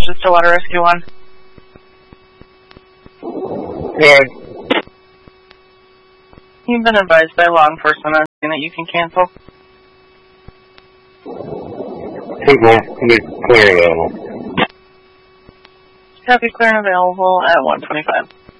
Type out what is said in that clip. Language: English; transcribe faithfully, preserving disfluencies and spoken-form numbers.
to Stillwater Rescue one. Yeah. You've been advised by law enforcement on that you can cancel. Be clear available. Copy, clear and available at one twenty-five.